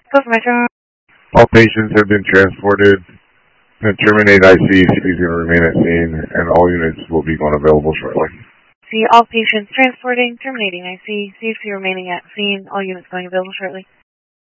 Go for Metro. All patients have been transported. Terminate IC. CP is going to remain at scene, and all units will be going available shortly. See all patients transporting, terminating IC. CFC remaining at scene. All units going available shortly.